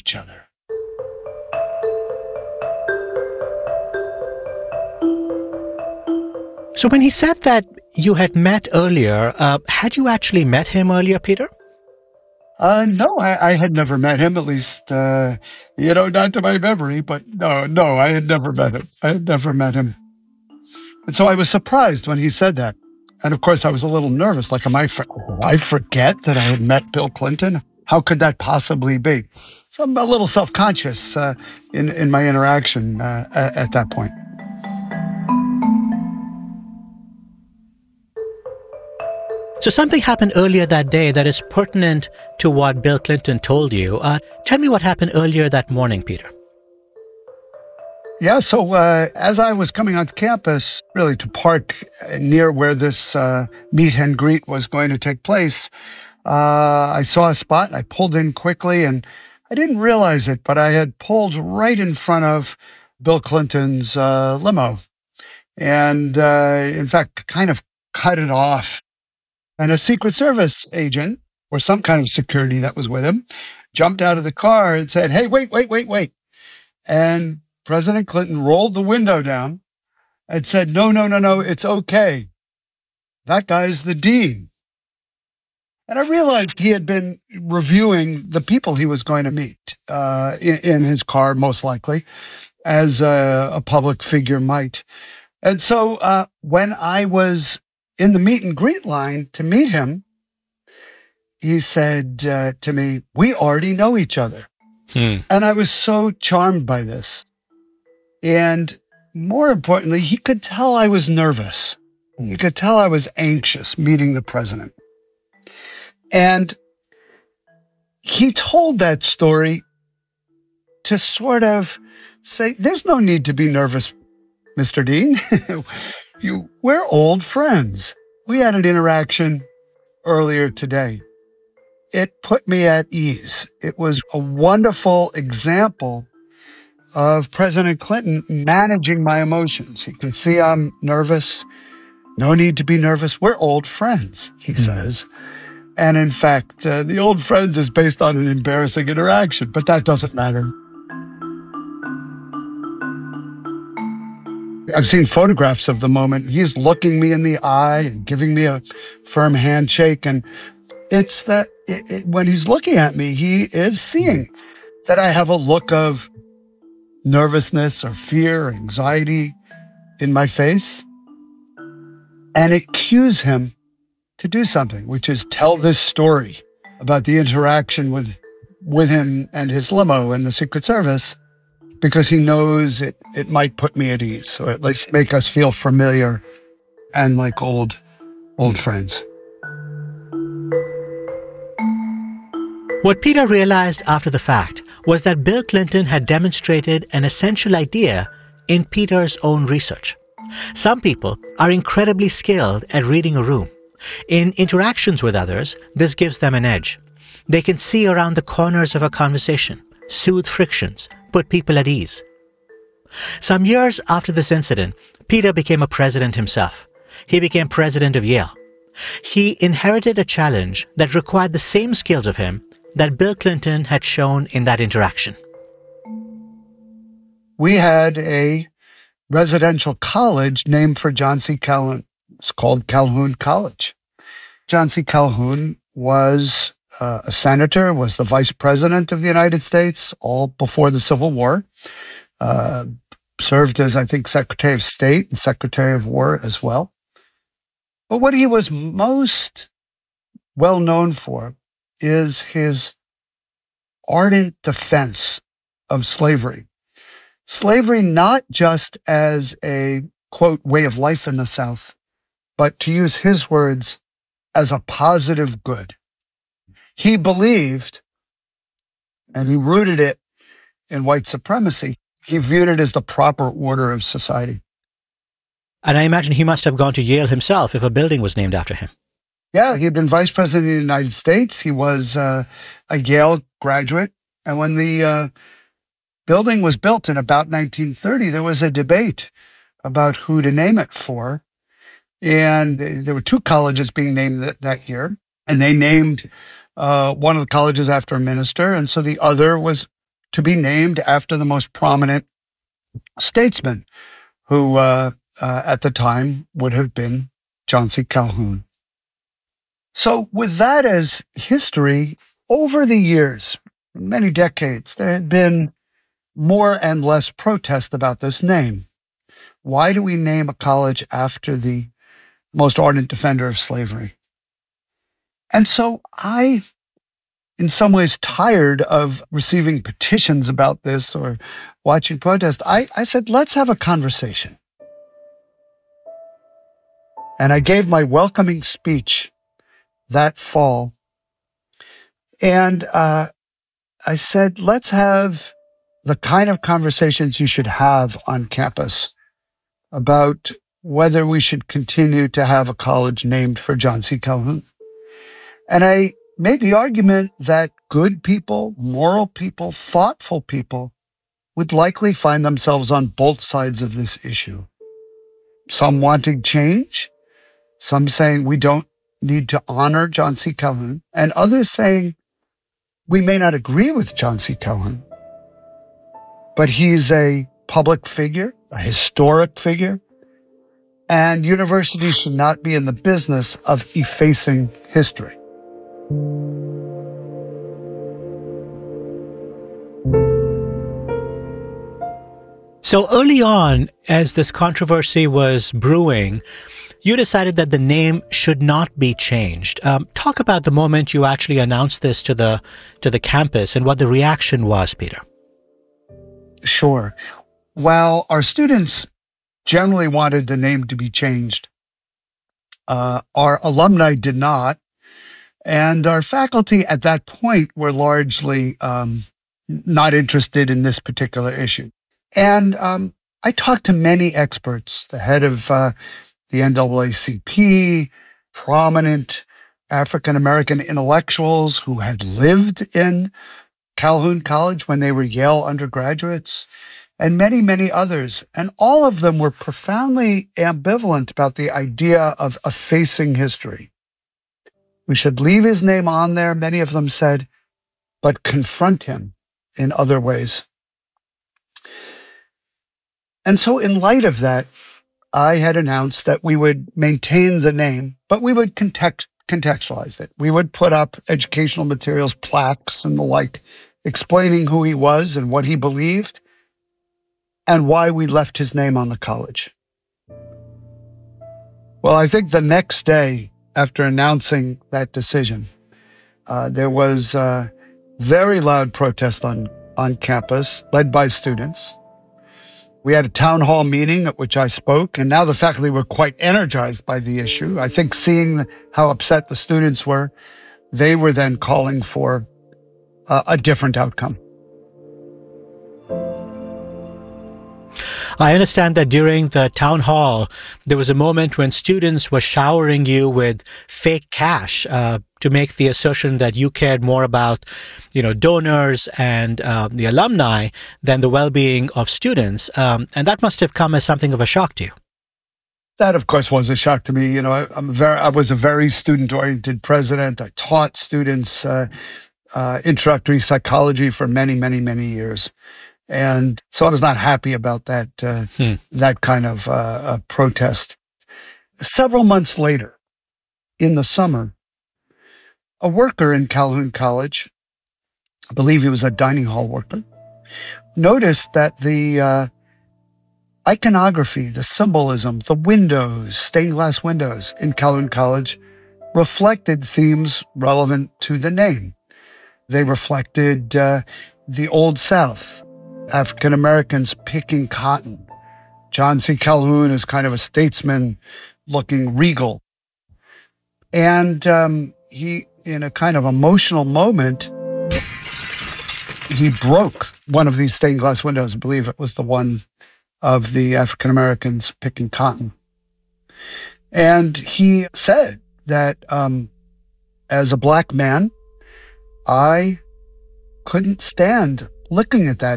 each other. So when he said that you had met earlier, had you actually met him earlier, Peter? No, I had never met him, at least, not to my memory, but no, I had never met him. I had never met him. And so I was surprised when he said that. And of course, I was a little nervous, like, I forget that I had met Bill Clinton? How could that possibly be? So I'm a little self-conscious in my interaction at that point. So something happened earlier that day that is pertinent to what Bill Clinton told you. Tell me what happened earlier that morning, Peter. Yeah, so as I was coming onto campus, really to park near where this meet and greet was going to take place, I saw a spot and I pulled in quickly, and I didn't realize it, but I had pulled right in front of Bill Clinton's limo. And in fact, kind of cut it off. And a Secret Service agent, or some kind of security that was with him, jumped out of the car and said, "Hey, wait." And President Clinton rolled the window down and said, No, it's okay. That guy's the dean." And I realized he had been reviewing the people he was going to meet in his car, most likely, as a public figure might. And so when I was in the meet and greet line to meet him, he said to me, "We already know each other." And I was so charmed by this. And more importantly, he could tell I was nervous. He could tell I was anxious meeting the president. And he told that story to sort of say, there's no need to be nervous, Mr. Dean. We're old friends. We had an interaction earlier today. It put me at ease. It was a wonderful example of President Clinton managing my emotions. He can see I'm nervous. No need to be nervous. We're old friends, he says. And in fact, the old friend is based on an embarrassing interaction, but that doesn't matter. I've seen photographs of the moment. He's looking me in the eye and giving me a firm handshake. And it's that when he's looking at me, he is seeing that I have a look of nervousness or fear or anxiety in my face. And it cues him to do something, which is tell this story about the interaction with him and his limo and the Secret Service, because he knows it might put me at ease, or at least make us feel familiar and like old friends. What Peter realized after the fact was that Bill Clinton had demonstrated an essential idea in Peter's own research. Some people are incredibly skilled at reading a room. In interactions with others, this gives them an edge. They can see around the corners of a conversation, soothe frictions, put people at ease. Some years after this incident, Peter became a president himself. He became president of Yale. He inherited a challenge that required the same skills of him that Bill Clinton had shown in that interaction. We had a residential college named for John C. Calhoun. It's called Calhoun College. John C. Calhoun was a senator, was the vice president of the United States, all before the Civil War. Served as, I think, Secretary of State and Secretary of War as well. But what he was most well known for is his ardent defense of slavery. Slavery not just as a, quote, way of life in the South, but to use his words, as a positive good. He believed, and he rooted it in white supremacy. He viewed it as the proper order of society. And I imagine he must have gone to Yale himself if a building was named after him. Yeah, he had been vice president of the United States. He was a Yale graduate. And when the building was built in about 1930, there was a debate about who to name it for. And there were two colleges being named that year. And they named one of the colleges after a minister. And so the other was to be named after the most prominent statesman who at the time would have been John C. Calhoun. So with that as history, over the years, many decades, there had been more and less protest about this name. Why do we name a college after the most ardent defender of slavery? And so I, in some ways, tired of receiving petitions about this or watching protests, I said, let's have a conversation. And I gave my welcoming speech that fall. And I said, let's have the kind of conversations you should have on campus about whether we should continue to have a college named for John C. Calhoun. And I made the argument that good people, moral people, thoughtful people would likely find themselves on both sides of this issue. Some wanting change, some saying we don't need to honor John C. Calhoun, and others saying we may not agree with John C. Calhoun, but he's a public figure, a historic figure, and universities should not be in the business of effacing history. So early on, as this controversy was brewing, you decided that the name should not be changed. Talk about the moment you actually announced this to the campus and what the reaction was, Peter. Sure. While our students generally wanted the name to be changed, our alumni did not, and our faculty at that point were largely not interested in this particular issue. And I talked to many experts, the head of the NAACP, prominent African-American intellectuals who had lived in Calhoun College when they were Yale undergraduates, and many, many others. And all of them were profoundly ambivalent about the idea of effacing history. We should leave his name on there, many of them said, but confront him in other ways. And so in light of that, I had announced that we would maintain the name, but we would contextualize it. We would put up educational materials, plaques, and the like, explaining who he was and what he believed and why we left his name on the college. Well, I think the next day after announcing that decision, there was a very loud protest on campus, led by students. We had a town hall meeting at which I spoke, and now the faculty were quite energized by the issue. I think seeing how upset the students were, they were then calling for a different outcome. I understand that during the town hall, there was a moment when students were showering you with fake cash to make the assertion that you cared more about, donors and the alumni than the well-being of students. And that must have come as something of a shock to you. That, of course, was a shock to me. I was a very student-oriented president. I taught students introductory psychology for many, many, many years. And so I was not happy about that that kind of protest. Several months later, in the summer, a worker in Calhoun College, I believe he was a dining hall worker, noticed that the iconography, the symbolism, the windows, stained glass windows in Calhoun College reflected themes relevant to the name. They reflected the Old South, African Americans picking cotton. John C. Calhoun is kind of a statesman looking regal. And he, in a kind of emotional moment, he broke one of these stained glass windows. I believe it was the one of the African Americans picking cotton. And he said that as a black man, I couldn't stand looking at that